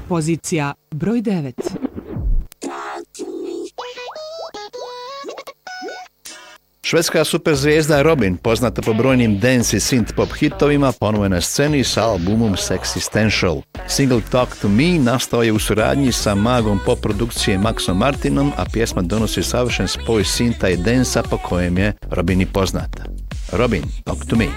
Pozicija broj 9. Švedska superzvijezda Robyn, poznata po brojnim dance i synth pop hitovima, ponovo je na sceni sa albumom Sexistential. Single Talk to Me nastao je u suradnji sa magom pop produkcije Maxom Martinom, a pjesma donosi savršen spoj syntha i dansa po kojem je Robyn i poznata. Robyn, Talk to Me.